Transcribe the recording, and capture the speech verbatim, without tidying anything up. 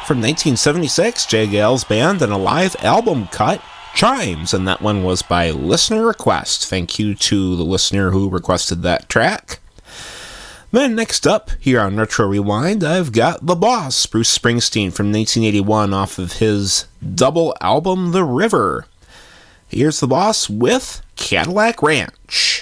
From nineteen seventy-six, Jay Gale's band and a live album cut, Chimes, and that one was by listener request. Thank you to the listener who requested that track. Then next up, here on Retro Rewind, I've got The Boss, Bruce Springsteen from nineteen eighty-one off of his double album, The River. Here's The Boss with Cadillac Ranch.